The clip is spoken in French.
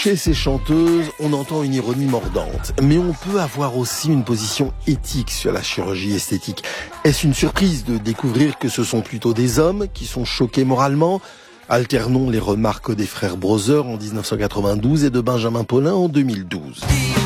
Chez ces chanteuses, on entend une ironie mordante, mais on peut avoir aussi une position éthique sur la chirurgie esthétique. Est-ce une surprise de découvrir que ce sont plutôt des hommes qui sont choqués moralement ? Alternons les remarques des frères Brother en 1992 et de Benjamin Paulin en 2012.